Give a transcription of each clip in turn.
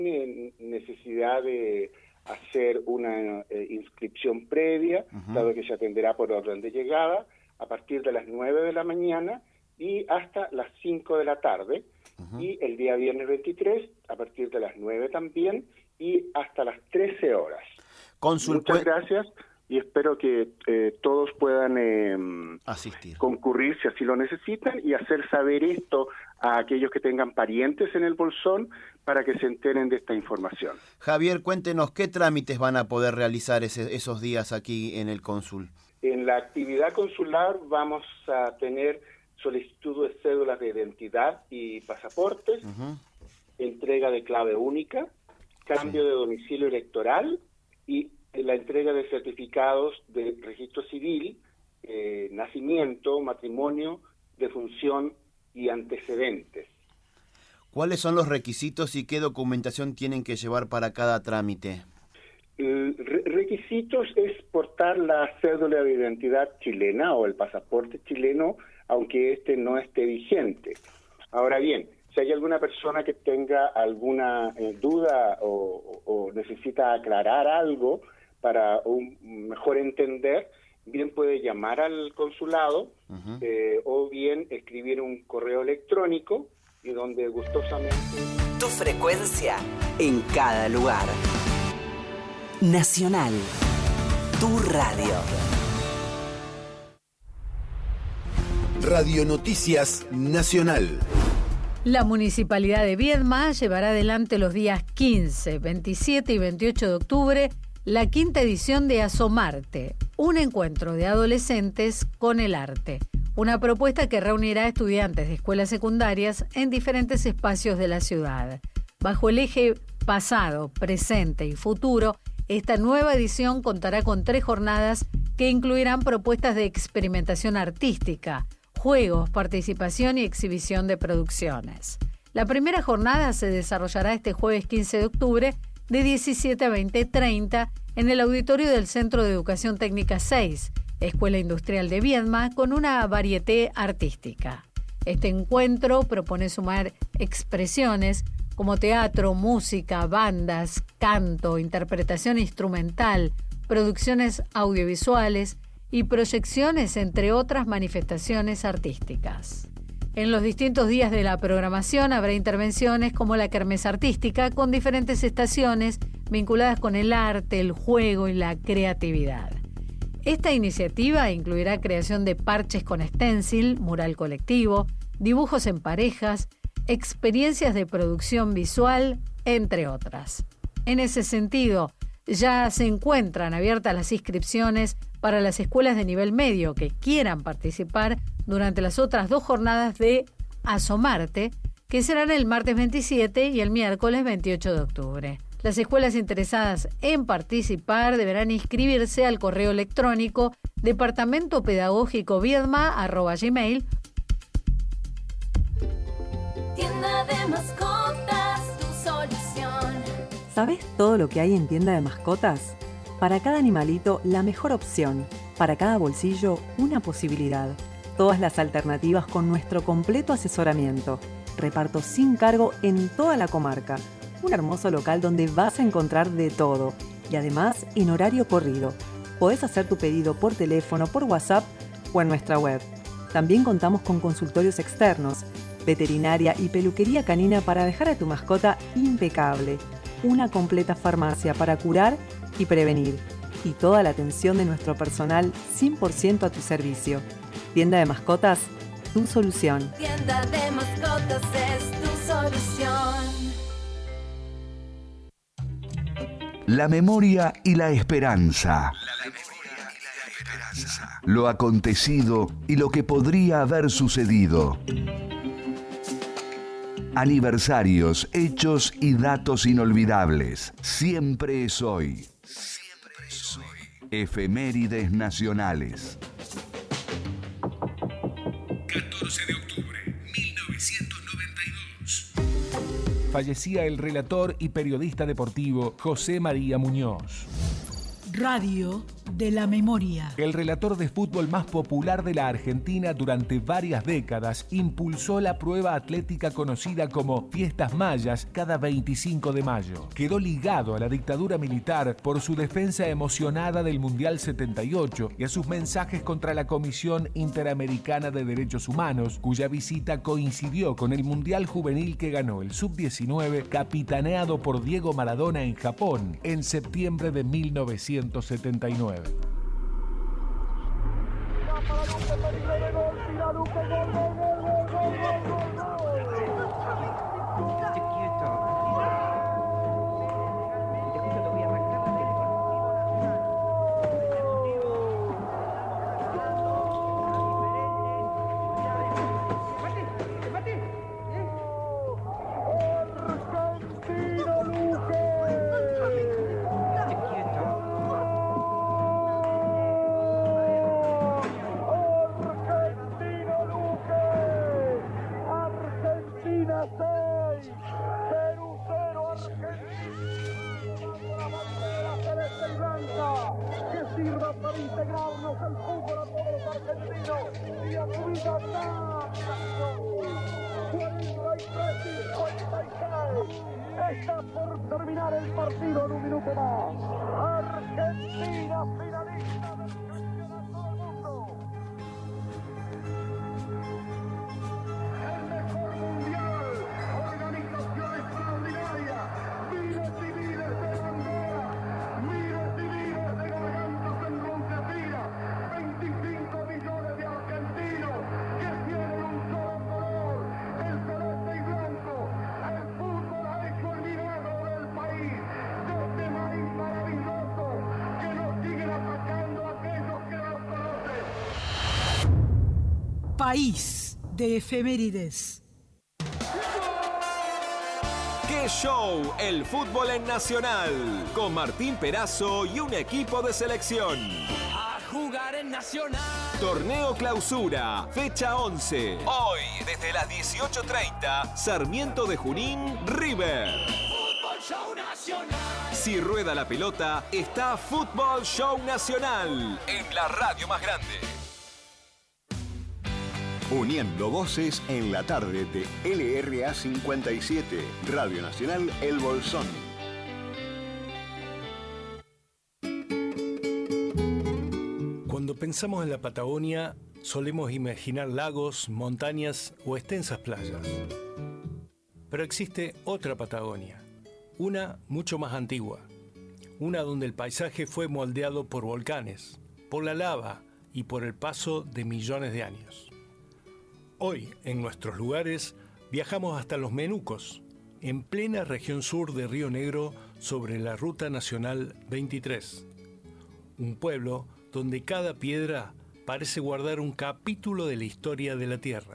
necesidad de hacer una inscripción previa, dado que se atenderá por orden de llegada a partir de las 9 de la mañana y hasta las 5 de la tarde, y el día viernes 23 a partir de las 9 también y hasta las 13 horas. Muchas gracias y espero que todos puedan asistir, concurrir si así lo necesitan y hacer saber esto a aquellos que tengan parientes en el Bolsón para que se enteren de esta información. Javier, cuéntenos qué trámites van a poder realizar esos días aquí en el cónsul. En la actividad consular vamos a tener solicitud de cédulas de identidad y pasaportes, entrega de clave única, cambio de domicilio electoral y la entrega de certificados de registro civil, nacimiento, matrimonio, defunción y antecedentes. ¿Cuáles son los requisitos y qué documentación tienen que llevar para cada trámite? Requisitos es portar la cédula de identidad chilena o el pasaporte chileno, aunque este no esté vigente. Ahora bien, si hay alguna persona que tenga alguna duda o necesita aclarar algo para un mejor entender, bien puede llamar al consulado o bien escribir un correo electrónico y donde gustosamente... Tu frecuencia en cada lugar. Nacional, tu radio. Radio Noticias Nacional. La Municipalidad de Viedma llevará adelante los días 15, 27 y 28 de octubre la quinta edición de Asomarte, un encuentro de adolescentes con el arte. Una propuesta que reunirá a estudiantes de escuelas secundarias en diferentes espacios de la ciudad. Bajo el eje pasado, presente y futuro, esta nueva edición contará con 3 jornadas que incluirán propuestas de experimentación artística, juegos, participación y exhibición de producciones. La primera jornada se desarrollará este jueves 15 de octubre de 17 a 20:30 en el auditorio del Centro de Educación Técnica 6, Escuela Industrial de Viedma, con una varieté artística. Este encuentro propone sumar expresiones como teatro, música, bandas, canto, interpretación instrumental, producciones audiovisuales y proyecciones, entre otras manifestaciones artísticas. En los distintos días de la programación habrá intervenciones como la kermés artística con diferentes estaciones vinculadas con el arte, el juego y la creatividad. Esta iniciativa incluirá creación de parches con stencil, mural colectivo, dibujos en parejas, experiencias de producción visual, entre otras. En ese sentido, ya se encuentran abiertas las inscripciones para las escuelas de nivel medio que quieran participar durante las otras 2 jornadas de Asomarte, que serán el martes 27 y el miércoles 28 de octubre. Las escuelas interesadas en participar deberán inscribirse al correo electrónico departamentopedagógicoviedma@gmail. Tienda de mascotas, tu solución. ¿Sabes todo lo que hay en tienda de mascotas? Para cada animalito, la mejor opción. Para cada bolsillo, una posibilidad. Todas las alternativas con nuestro completo asesoramiento. Reparto sin cargo en toda la comarca. Un hermoso local donde vas a encontrar de todo. Y además, en horario corrido. Podés hacer tu pedido por teléfono, por WhatsApp o en nuestra web. También contamos con consultorios externos, veterinaria y peluquería canina para dejar a tu mascota impecable. Una completa farmacia para curar y prevenir. Y toda la atención de nuestro personal 100% a tu servicio. Tienda de mascotas, tu solución. Tienda de mascotas es tu solución. La memoria y la esperanza. Lo acontecido y lo que podría haber sucedido. Aniversarios, hechos y datos inolvidables. Siempre es hoy. Efemérides nacionales. 14 de octubre, 1992. Fallecía el relator y periodista deportivo José María Muñoz. Radio de la Memoria. El relator de fútbol más popular de la Argentina durante varias décadas impulsó la prueba atlética conocida como Fiestas Mayas cada 25 de mayo. Quedó ligado a la dictadura militar por su defensa emocionada del Mundial 78 y a sus mensajes contra la Comisión Interamericana de Derechos Humanos, cuya visita coincidió con el Mundial Juvenil que ganó el Sub-19, capitaneado por Diego Maradona en Japón en septiembre de 1979. Está por terminar el partido en un minuto más. Argentina finalista del campeonato del mundo. El mejor mundial. Organización extraordinaria. Miles y miles de banderas. Miles y miles de gargantas en Roncesvalles. 25 millones de argentinos que tienen un solo color. El celeste y blanco. El fútbol ha hecho el milagro del país. De este país maravilloso que nos siguen atacando aquellos que nos conocen. País de efemérides. ¡Qué show! El fútbol en Nacional. Con Martín Perazo y un equipo de selección. A jugar en Nacional. Torneo Clausura, fecha 11. Hoy, desde las 18:30, Sarmiento de Junín, River. Fútbol Show Nacional. Si rueda la pelota, está Fútbol Show Nacional. En la radio más grande. Uniendo voces en la tarde de LRA 57, Radio Nacional El Bolsón. Cuando pensamos en la Patagonia, solemos imaginar lagos, montañas o extensas playas. Pero existe otra Patagonia, una mucho más antigua, una donde el paisaje fue moldeado por volcanes, por la lava y por el paso de millones de años. Hoy, en nuestros lugares, viajamos hasta Los Menucos, en plena región sur de Río Negro, sobre la Ruta Nacional 23. Un pueblo donde cada piedra parece guardar un capítulo de la historia de la Tierra.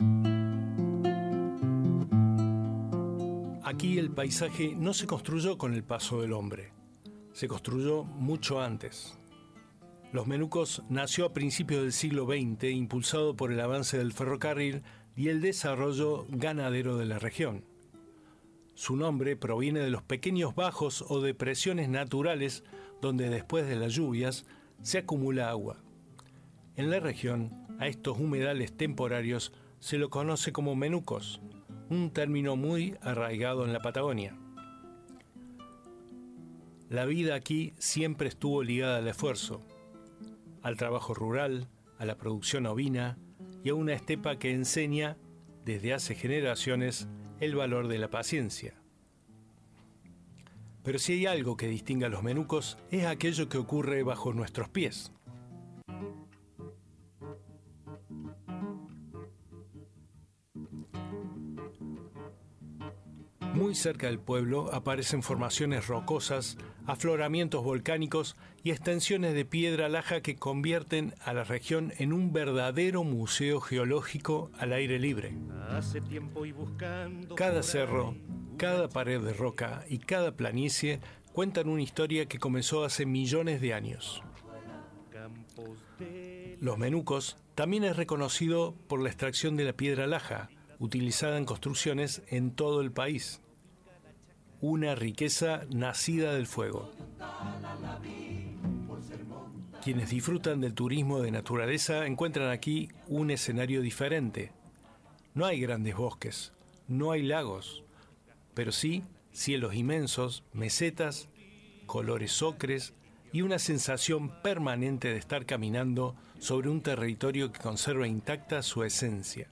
Aquí el paisaje no se construyó con el paso del hombre, se construyó mucho antes. Los Menucos nació a principios del siglo XX, impulsado por el avance del ferrocarril y el desarrollo ganadero de la región. Su nombre proviene de los pequeños bajos o depresiones naturales donde después de las lluvias se acumula agua. En la región, a estos humedales temporarios se lo conoce como menucos, un término muy arraigado en la Patagonia. La vida aquí siempre estuvo ligada al esfuerzo, al trabajo rural, a la producción ovina y a una estepa que enseña, desde hace generaciones, el valor de la paciencia. Pero si hay algo que distingue a los menucos, es aquello que ocurre bajo nuestros pies. Muy cerca del pueblo aparecen formaciones rocosas, afloramientos volcánicos y extensiones de piedra laja que convierten a la región en un verdadero museo geológico al aire libre. Cada cerro, cada pared de roca y cada planicie cuentan una historia que comenzó hace millones de años. Los Menucos también es reconocido por la extracción de la piedra laja, utilizada en construcciones en todo el país. Una riqueza nacida del fuego. Quienes disfrutan del turismo de naturaleza encuentran aquí un escenario diferente. No hay grandes bosques, no hay lagos, pero sí cielos inmensos, mesetas, colores ocres y una sensación permanente de estar caminando sobre un territorio que conserva intacta su esencia.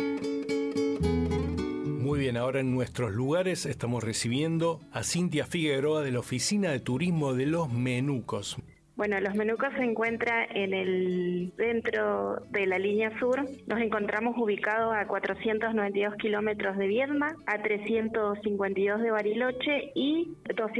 Muy bien, ahora en nuestros lugares estamos recibiendo a Cintia Figueroa de la Oficina de Turismo de Los Menucos. Bueno, Los Menucos se encuentra en el centro de la línea sur. Nos encontramos ubicados a 492 kilómetros de Viedma, a 352 de Bariloche y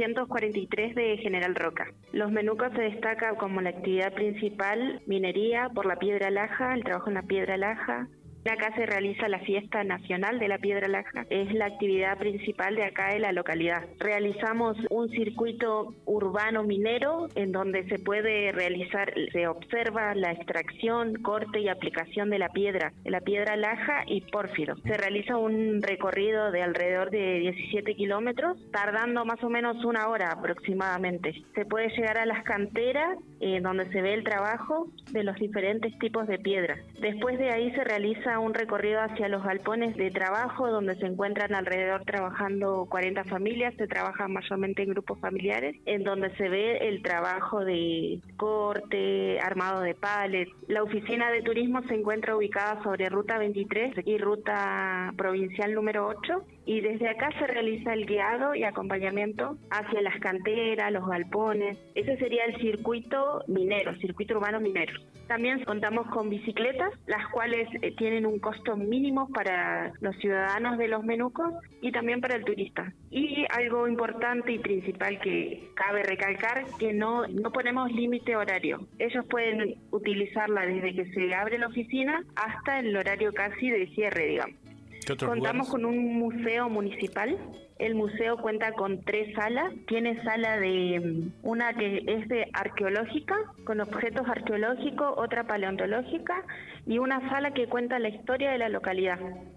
243 de General Roca. Los Menucos se destaca como la actividad principal minería por la piedra laja, el trabajo en la piedra laja. Acá se realiza la fiesta nacional de la piedra laja, es la actividad principal de acá de la localidad. Realizamos un circuito urbano minero en donde se puede realizar, se observa la extracción, corte y aplicación de la piedra laja y pórfido. Se realiza un recorrido de alrededor de 17 kilómetros, tardando más o menos 1 hora aproximadamente. Se puede llegar a las canteras donde se ve el trabajo de los diferentes tipos de piedra. Después de ahí se realiza un recorrido hacia los galpones de trabajo donde se encuentran alrededor trabajando 40 familias, se trabaja mayormente en grupos familiares, en donde se ve el trabajo de corte, armado de pallets. La oficina de turismo se encuentra ubicada sobre Ruta 23 y Ruta Provincial número 8 y desde acá se realiza el guiado y acompañamiento hacia las canteras, los galpones. Ese sería el circuito minero, circuito urbano minero. También contamos con bicicletas, las cuales tienen un costo mínimo para los ciudadanos de Los Menucos y también para el turista. Y algo importante y principal que cabe recalcar, que no ponemos límite horario. Ellos pueden utilizarla desde que se abre la oficina hasta el horario casi de cierre, digamos. Contamos con un museo municipal. El museo cuenta con 3 salas. Tiene sala de una que es de arqueológica, con objetos arqueológicos, otra paleontológica y una sala que cuenta la historia de la localidad.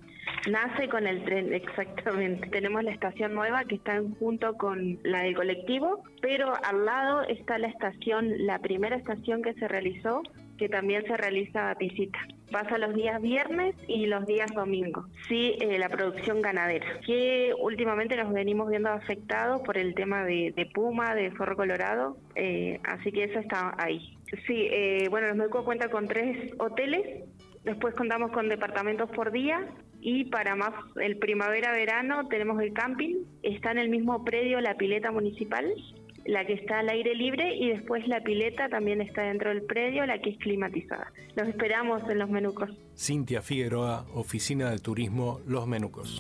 Nace con el tren, exactamente. Tenemos la estación nueva que está junto con la del colectivo, pero al lado está la estación, la primera estación que se realizó, que también se realiza visita. Pasa los días viernes y los días domingos. Sí, la producción ganadera, que últimamente nos venimos viendo afectados por el tema de puma, de zorro colorado, así que eso está ahí. Sí, bueno, Los Menucos cuenta con 3 hoteles, después contamos con departamentos por día y para más el primavera-verano tenemos el camping, está en el mismo predio la pileta municipal, la que está al aire libre y después la pileta también está dentro del predio, la que es climatizada. Los esperamos en Los Menucos. Cintia Figueroa, Oficina de Turismo Los Menucos.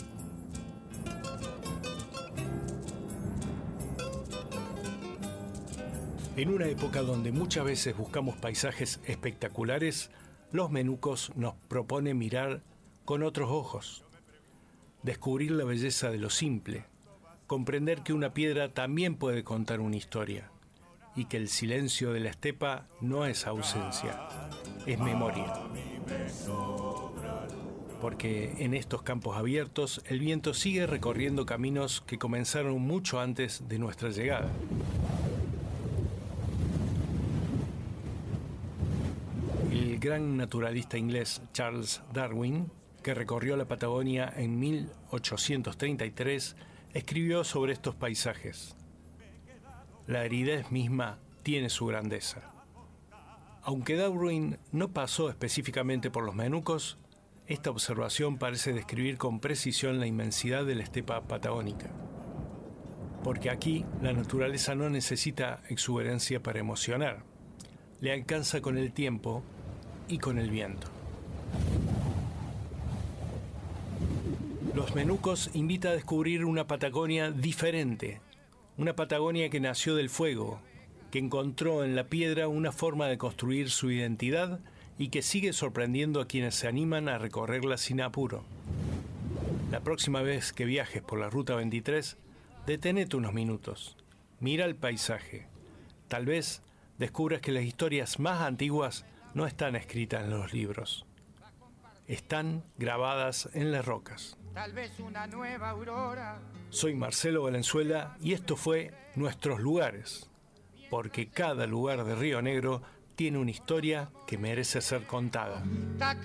En una época donde muchas veces buscamos paisajes espectaculares, Los Menucos nos propone mirar con otros ojos, descubrir la belleza de lo simple, comprender que una piedra también puede contar una historia y que el silencio de la estepa no es ausencia, es memoria. Porque en estos campos abiertos el viento sigue recorriendo caminos que comenzaron mucho antes de nuestra llegada. El gran naturalista inglés Charles Darwin, que recorrió la Patagonia en 1833, escribió sobre estos paisajes. La aridez misma tiene su grandeza. Aunque Darwin no pasó específicamente por Los Menucos, esta observación parece describir con precisión la inmensidad de la estepa patagónica. Porque aquí la naturaleza no necesita exuberancia para emocionar, le alcanza con el tiempo y con el viento. Los Menucos invita a descubrir una Patagonia diferente, una Patagonia que nació del fuego, que encontró en la piedra una forma de construir su identidad y que sigue sorprendiendo a quienes se animan a recorrerla sin apuro. La próxima vez que viajes por la Ruta 23, deténete unos minutos, mira el paisaje. Tal vez descubras que las historias más antiguas no están escritas en los libros, están grabadas en las rocas. Tal vez una nueva aurora. Soy Marcelo Valenzuela y esto fue Nuestros Lugares. porque cada lugar de Río Negro tiene una historia que merece ser contada.